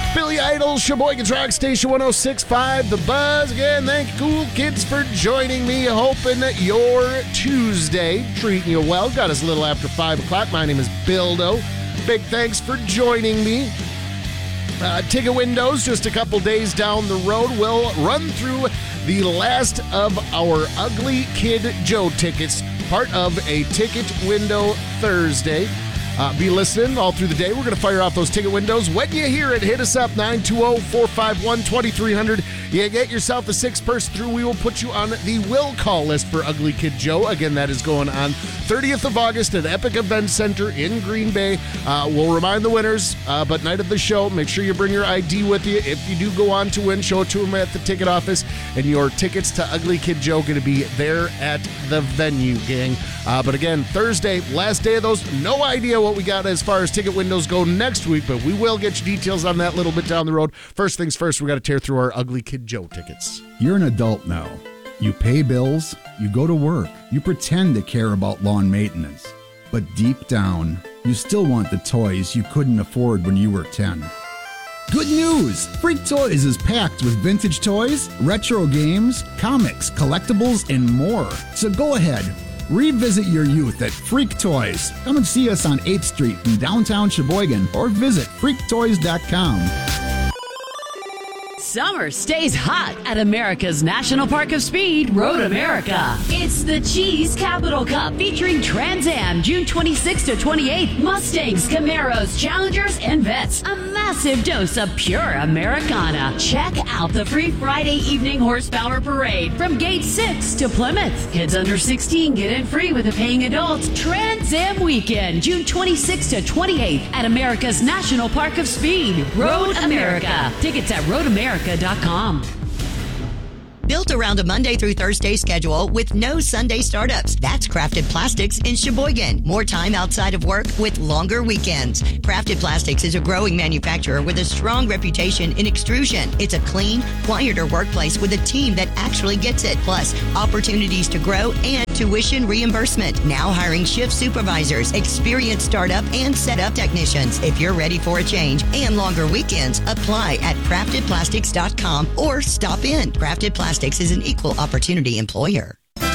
Billy Idol, Sheboygan's Rock Station 106.5, The Buzz. Again, thank you, cool kids, for joining me. Hoping that your Tuesday treating you well. Got us a little after 5 o'clock. My name is Bildo. Big thanks for joining me. Ticket windows just a couple days down the road. We'll run through the last of our Ugly Kid Joe tickets, part of a Ticket Window Thursday. Be listening all through the day. We're going to fire off those ticket windows. When you hear it, hit us up, 920-451-2300. You get yourself a 6-person through. We will put you on the will call list for Ugly Kid Joe. Again, that is going on 30th of August at Epic Event Center in Green Bay. We'll remind the winners, but night of the show, make sure you bring your ID with you. If you do go on to win, show it to them at the ticket office, and your tickets to Ugly Kid Joe going to be there at the venue, gang. But again, Thursday, last day of those. No idea what we got as far as ticket windows go next week, but we will get you details on that a little bit down the road. First things first, we got to tear through our Ugly Kid Joe tickets. You're an adult now. You pay bills, you go to work, you pretend to care about lawn maintenance. But deep down, you still want the toys you couldn't afford when you were 10. Good news! Freak Toys is packed with vintage toys, retro games, comics, collectibles, and more. So go ahead, revisit your youth at Freak Toys. Come and see us on 8th Street in downtown Sheboygan or visit freaktoys.com. Summer stays hot at America's National Park of Speed, Road America. It's the Cheese Capital Cup featuring Trans Am, June 26th to 28th. Mustangs, Camaros, Challengers, and Vets. A massive dose of pure Americana. Check out the free Friday evening horsepower parade from Gate 6 to Plymouth. Kids under 16 get in free with a paying adult. Trans Am Weekend, June 26th to 28th at America's National Park of Speed, Road America. Tickets at roadamerica.com. Built around a Monday through Thursday schedule with no Sunday startups. That's Crafted Plastics in Sheboygan. More time outside of work with longer weekends. Crafted Plastics is a growing manufacturer with a strong reputation in extrusion. It's a clean, quieter workplace with a team that actually gets it. Plus, opportunities to grow and tuition reimbursement. Now hiring shift supervisors, experienced startup and setup technicians. If you're ready for a change and longer weekends, apply at craftedplastics.com or stop in. Crafted Plastics is an equal opportunity employer.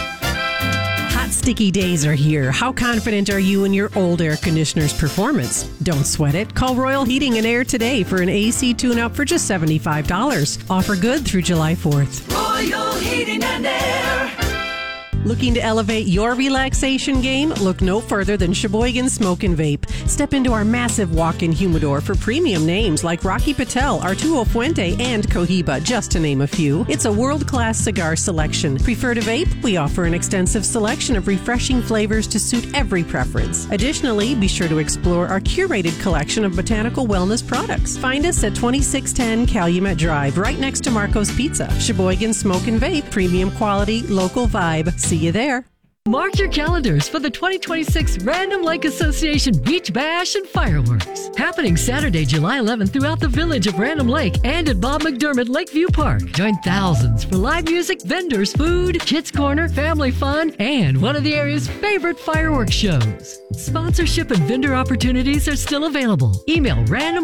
Hot, sticky days are here. How confident are you in your old air conditioner's performance? Don't sweat it. Call Royal Heating and Air today for an AC tune-up for just $75. Offer good through July 4th. Royal Heating and Air. Looking to elevate your relaxation game? Look no further than Sheboygan Smoke and Vape. Step into our massive walk-in humidor for premium names like Rocky Patel, Arturo Fuente, and Cohiba, just to name a few. It's a world-class cigar selection. Prefer to vape? We offer an extensive selection of refreshing flavors to suit every preference. Additionally, be sure to explore our curated collection of botanical wellness products. Find us at 2610 Calumet Drive, right next to Marco's Pizza. Sheboygan Smoke and Vape, premium quality, local vibe. See you there. Mark your calendars for the 2026 Random Lake Association Beach Bash and Fireworks. Happening Saturday, July 11th throughout the village of Random Lake and at Bob McDermott Lakeview Park. Join thousands for live music, vendors, food, kids corner, family fun, and one of the area's favorite fireworks shows. Sponsorship and vendor opportunities are still available. Email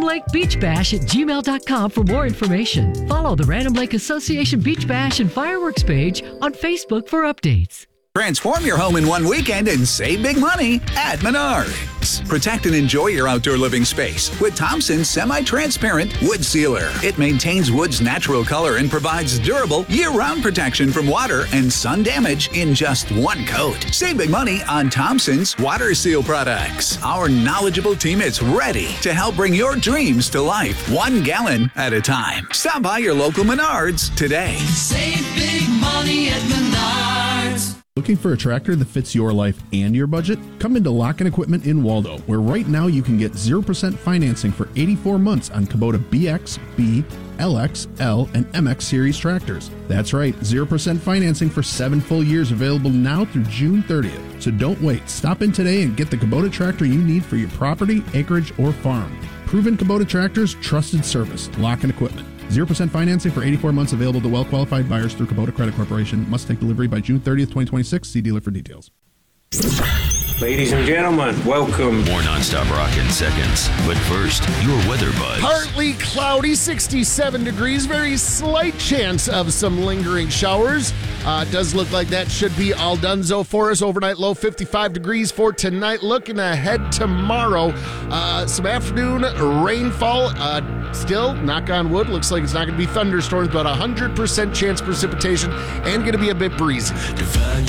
randomlakebeachbash@gmail.com for more information. Follow the Random Lake Association Beach Bash and Fireworks page on Facebook for updates. Transform your home in one weekend and save big money at Menards. Protect and enjoy your outdoor living space with Thompson's semi-transparent wood sealer. It maintains wood's natural color and provides durable year-round protection from water and sun damage in just one coat. Save big money on Thompson's water seal products. Our knowledgeable team is ready to help bring your dreams to life 1 gallon at a time. Stop by your local Menards today. Save big money at Menards. Looking for a tractor that fits your life and your budget? Come into Lock & Equipment in Waldo, where right now you can get 0% financing for 84 months on Kubota BX, B, LX, L, and MX series tractors. That's right, 0% financing for 7 full years available now through June 30th. So don't wait. Stop in today and get the Kubota tractor you need for your property, acreage, or farm. Proven Kubota tractors, trusted service. Lock & Equipment. 0% financing for 84 months available to well-qualified buyers through Kubota Credit Corporation. Must take delivery by June 30th, 2026. See dealer for details. Ladies and gentlemen, welcome. More nonstop rock in seconds. But first, your weather buzz. Partly cloudy, 67 degrees. Very slight chance of some lingering showers. It does look like that should be all donezo for us. Overnight low 55 degrees for tonight. Looking ahead tomorrow, some afternoon rainfall. Still, knock on wood, looks like it's not going to be thunderstorms, but 100% chance precipitation and going to be a bit breezy.